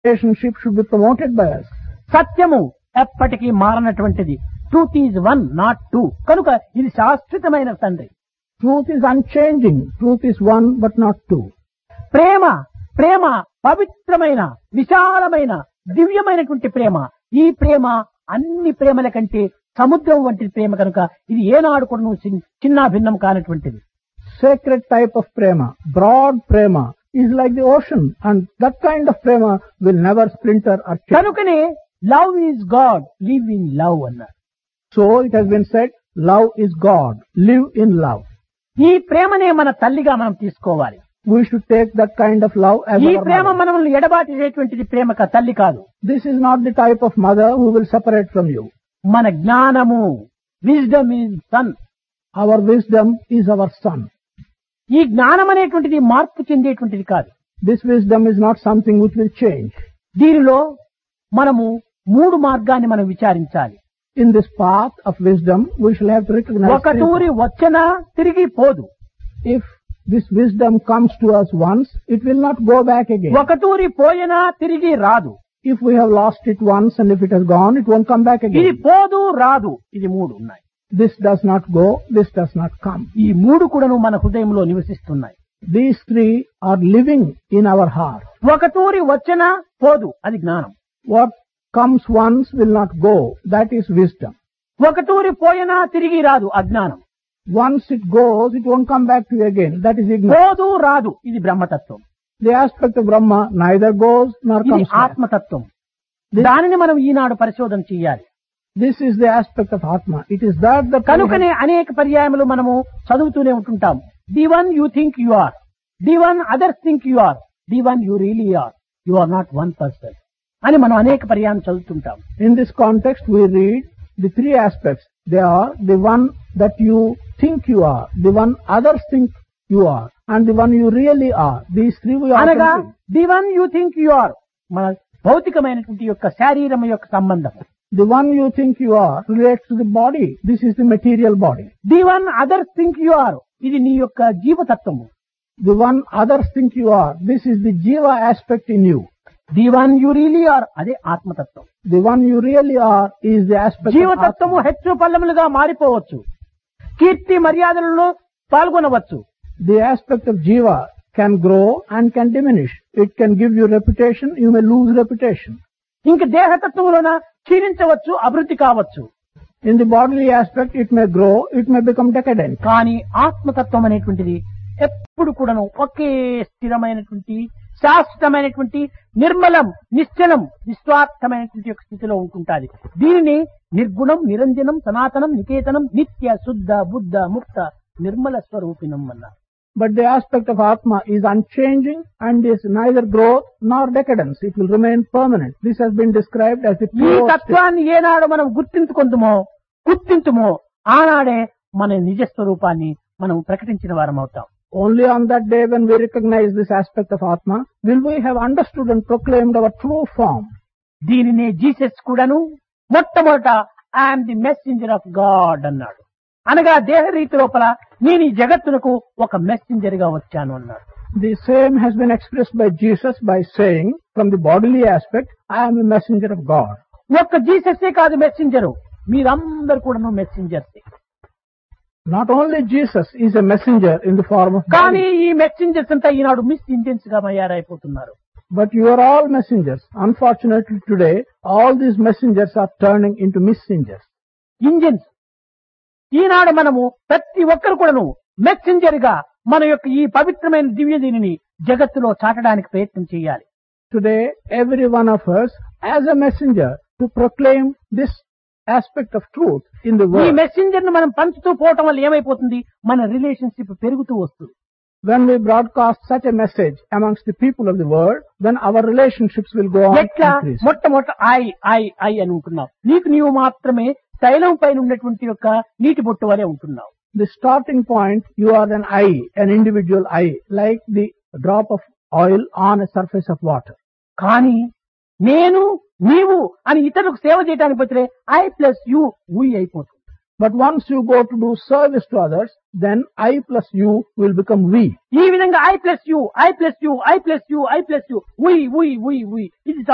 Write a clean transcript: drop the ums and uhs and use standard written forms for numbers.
relationship should be promoted by us. సత్యము ఎప్పటికీ మారనటువంటిది. Truth is one not two. కనుక ఇది శాశ్వతమైన తండ్రి. Truth is unchanging. Truth is one but not two. ప్రేమ ప్రేమ పవిత్రమైన విశాలమైన దివ్యమైనటువంటి ప్రేమ. ఈ ప్రేమ అన్ని ప్రేమల కంటే సముద్రం వంటి ప్రేమ కనుక ఇది ఏనాడు కూడా చిన్న భిన్నం కానటువంటిది. Sacred type of prema, broad prema, is like the ocean, and that kind of prema will never splinter or change. కనుకనే love is God, live in love అన్నారు. So it has been said, love is God, live in love. ఈ ప్రేమనే మన తల్లిగా మనం తీసుకోవాలి. We should take that kind of love as ఈ our Prema mother. మనల్ని ఎడబాటేటువంటిది ప్రేమ తల్లి కాదు. This is not the type of mother who will separate from you. మన జ్ఞానము, wisdom is sun. Our wisdom is our son. ఈ జ్ఞానం అనేటువంటిది మార్పు చెందేటువంటిది కాదు. This wisdom is not something which will change. దీనిలో మనము మూడు మార్గాన్ని మనం విచారించాలి. In this path of wisdom, we shall have to recognize ఒక తూరి వచ్చినా తిరిగి పోదు. if this wisdom comes to us once, it will not go back again. ఒక తూరి పోయినా తిరిగి రాదు. If we have lost it once and if it has gone, it won't come back ఇది again. పోదు రాదు, ఇది మూడు ఉన్నాయి. This does not go, this does not come. ఈ మూడు కూడాను మన హృదయంలో నివసిస్తున్నాయి. These three are living in our heart. ఒక తూరి వచ్చినా పోదు, అది జ్ఞానం. What comes once will not go, that is wisdom. ఒక తూరి పోయినా తిరిగి రాదు, అజ్ఞానం. Once it goes, it won't come back to you again, that is ignorance. పోదు రాదు, ఇది బ్రహ్మతత్వం. The aspect of Brahma neither goes nor ఇది comes back. ఆత్మతత్వం. దానిని మనం ఈనాడు పరిశోధన చేయాలి. This is the aspect of Atma. It is that the కనుకనే అనేక పర్యాయములు మనము చదువుతూనే ఉంటుంటాం. The one you think you are, the one others think you are, the one you really are, you are not one person అని మనం అనేక పర్యాయం చదువుతుంటాం. In this context, we read the three aspects. They are the one that you think you are, the one others think you are, and the one you really are. These three we are. అనగా the one you think you are మన భౌతికమైనటువంటి యొక్క శారీరం యొక్క సంబంధం. The one you think you are relates to the body. This is the material body. The one others think you are ఇది నీ యొక్క జీవతత్వము. The one others think you are, this is the jiva aspect in you. The one you really are అదే ఆత్మతత్వం. The one you really are is the aspect of జీవతత్వము Atma. హెచ్చు పల్లములుగా మారిపోవచ్చు. కీర్తి మర్యాదలలో పాల్గొనవచ్చు. The aspect of jiva can grow and can diminish. It can give you reputation, you may lose reputation. ఇంక దేహతత్వంలోన క్షీణించవచ్చు, అభివృద్ధి కావచ్చు. In the bodily aspect, it may grow, it may become decadent. కానీ ఆత్మతత్వం అనేటువంటిది ఎప్పుడు కూడాను ఒకే స్థిరమైనటువంటి శాశ్వతమైనటువంటి నిర్మలం నిశ్చలం నిస్వార్థమైనటువంటి యొక్క స్థితిలో ఉంటుంటాది. దీనిని నిర్గుణం నిరంజనం సనాతనం నికేతనం నిత్య శుద్ధ బుద్ధ ముక్త నిర్మల స్వరూపిణం అన్నారు. But the aspect of Atma is unchanging and is neither growth nor decadence. It will remain permanent. This has been described as the ఈ pure state. తత్వాన్ని ఏనాడు మనం గుర్తించుమో ఆనాడే మన నిజ స్వరూపాన్ని మనం ప్రకటించిన వారం అవుతాం. Only on that day when we recognize this aspect of Atma will we have understood and proclaimed our true form. దీనినే జీసస్ కూడాను మొట్టమొదట I'm the messenger of God అన్నాడు. అనగా దేహ రీతి లోపల నేను ఈ జగత్తునకు ఒక మెసెంజర్ గా వచ్చాను అన్నాడు. The same has been expressed by Jesus by saying, from the bodily aspect, I am a messenger of God. ఒక్క జీసస్సే కాదు మెసెంజరు, మీరందరూ కూడాను మెసెంజర్సే. Not only Jesus is a messenger in the form of కానీ body, ఈ messengers అంతా ఈనాడు miss Indians గా తయారైపోతున్నారు. but you are all messengers. Unfortunately today, all these messengers are turning into messengers. Engines ఈనాడు మనము ప్రతి ఒక్కరు కూడాను మెసెంజర్ గా మన యొక్క ఈ పవిత్రమైన దివ్య దీనిని జగత్తులో చాటడానికి ప్రయత్నం చేయాలి. Today, every one of us as a messenger to proclaim this aspect of truth in the ఈ world. మెసెంజర్ ను మనం పంచుతూ పోవటం వల్ల ఏమైపోతుంది, మన రిలేషన్షిప్ పెరుగుతూ వస్తుంది. When we broadcast such a message amongst the people of the world, then our relationships will go on ఎట్లా increase. మొట్టమొదట ఐ అని ఉంటున్నావు. నీకు నీవు మాత్రమే తైలం పైన ఉన్నటువంటి యొక్క నీటి బొట్టు వలె ఉంటున్నావు. The starting point, you are an eye, an individual eye, like the drop of oil on a surface of water. కానీ నేను నీవు అని ఇతరులకు సేవ చేయడానికి పోతే ఐ ప్లస్ యు వి అయిపోతుంది. But once you go to do service to others, then I plus you will become we. ఈ విధంగా I plus you I plus you I plus you I plus you వి ఇది